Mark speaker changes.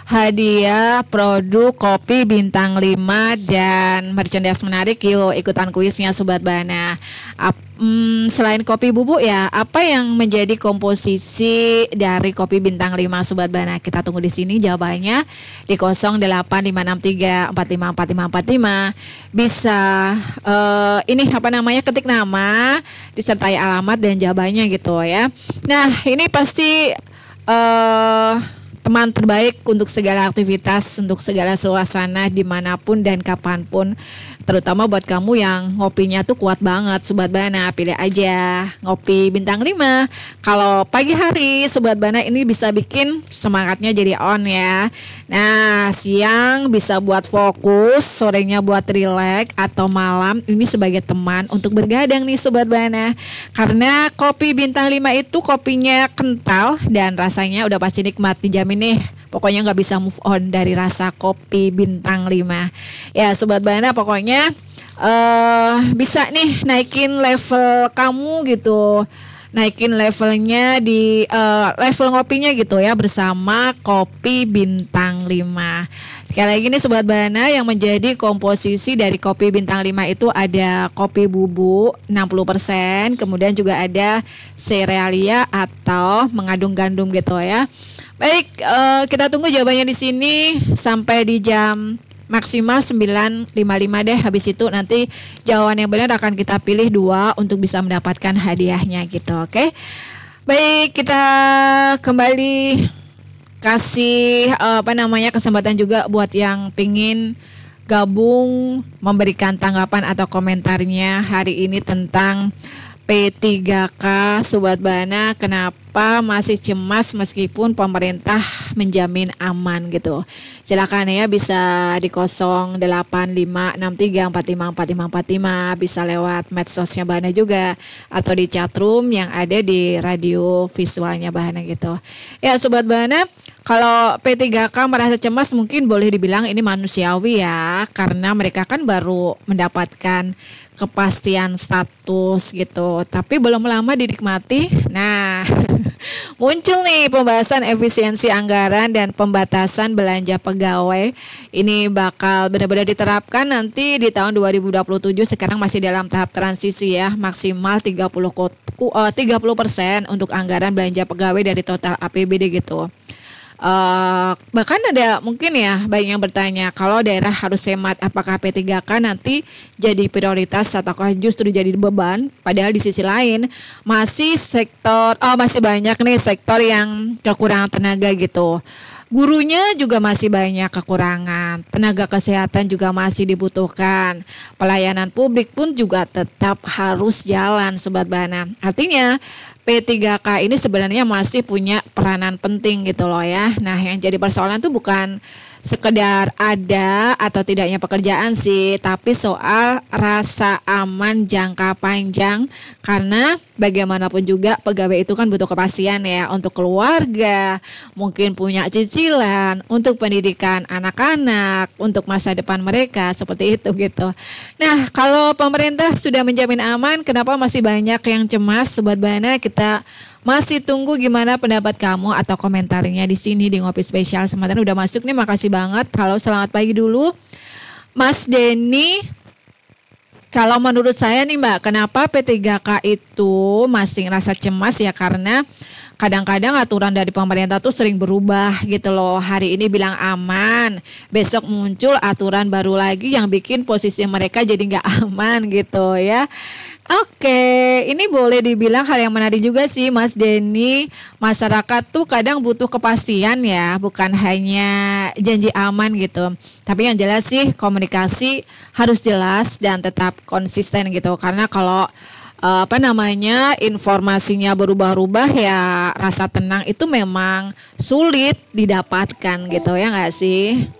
Speaker 1: hadiah produk kopi bintang 5 dan merchandise menarik. Yuk ikutan kuisnya Sobat Bana. Selain kopi bubuk ya, apa yang menjadi komposisi dari kopi bintang 5 Sobat Bana? Kita tunggu di sini jawabannya di 085634545455. Bisa ini apa namanya, ketik nama disertai alamat dan jawabannya gitu ya. Nah, ini pasti teman terbaik untuk segala aktivitas, untuk segala suasana dimanapun dan kapanpun. Terutama buat kamu yang ngopinya tuh kuat banget Sobat Bana, pilih aja ngopi bintang 5. Kalau pagi hari Sobat Bana ini bisa bikin semangatnya jadi on ya. Nah, siang bisa buat fokus, sorenya buat relax, atau malam ini sebagai teman untuk bergadang nih Sobat Bana. Karena kopi bintang 5 itu kopinya kental dan rasanya udah pasti nikmat, dijamin nih. Pokoknya gak bisa move on dari rasa kopi bintang 5. Ya Sobat Bana, pokoknya bisa nih naikin level kamu gitu. Naikin levelnya di level ngopinya gitu ya, bersama kopi bintang 5. Sekali lagi nih Sobat Bana, yang menjadi komposisi dari kopi bintang 5 itu ada kopi bubuk 60%, kemudian juga ada serealia atau mengandung gandum gitu ya. Baik, kita tunggu jawabannya di sini sampai di jam maksimal 9.55 deh. Habis itu nanti jawaban yang benar akan kita pilih 2 untuk bisa mendapatkan hadiahnya gitu, oke? Baik, kita kembali kasih kesempatan juga buat yang pingin gabung memberikan tanggapan atau komentarnya hari ini tentang P3K Sobat Bana. Kenapa masih cemas meskipun pemerintah menjamin aman gitu? Silakan ya, bisa di 085634545545, bisa lewat medsosnya Bana juga, atau di chatroom yang ada di radio visualnya Bana gitu. Ya Sobat Bana, kalau P3K merasa cemas mungkin boleh dibilang ini manusiawi ya, karena mereka kan baru mendapatkan kepastian status gitu, tapi belum lama dinikmati. Nah, muncul nih pembahasan efisiensi anggaran dan pembatasan belanja pegawai. Ini bakal benar-benar diterapkan nanti di tahun 2027. Sekarang masih dalam tahap transisi ya, maksimal 30% untuk anggaran belanja pegawai dari total APBD gitu. Bahkan ada mungkin ya banyak yang bertanya, kalau daerah harus hemat, apakah P3K nanti jadi prioritas ataukah justru jadi beban? Padahal di sisi lain masih banyak nih sektor yang kekurangan tenaga gitu. Gurunya juga masih banyak kekurangan, tenaga kesehatan juga masih dibutuhkan, pelayanan publik pun juga tetap harus jalan Sobat Bana. Artinya P3K ini sebenarnya masih punya peranan penting gitu loh ya. Nah, yang jadi persoalan tuh bukan sekedar ada atau tidaknya pekerjaan sih, tapi soal rasa aman jangka panjang. Karena bagaimanapun juga pegawai itu kan butuh kepastian ya, untuk keluarga, mungkin punya cicilan, untuk pendidikan anak-anak, untuk masa depan mereka, seperti itu gitu. Nah, kalau pemerintah sudah menjamin aman, kenapa masih banyak yang cemas Sobat Bana? Kita masih tunggu gimana pendapat kamu atau komentarnya di sini di Ngopi Spesial. Sementara udah masuk nih, makasih banget. Halo, selamat pagi dulu Mas Denny. Kalau menurut saya nih Mbak, kenapa P3K itu masih ngerasa cemas ya, karena kadang-kadang aturan dari pemerintah tuh sering berubah gitu loh. Hari ini bilang aman, besok muncul aturan baru lagi yang bikin posisi mereka jadi nggak aman gitu ya. Oke, ini boleh dibilang hal yang menarik juga sih Mas Denny. Masyarakat tuh kadang butuh kepastian ya, bukan hanya janji aman gitu. Tapi yang jelas sih komunikasi harus jelas dan tetap konsisten gitu. Karena kalau informasinya berubah-ubah ya, rasa tenang itu memang sulit didapatkan gitu ya nggak sih?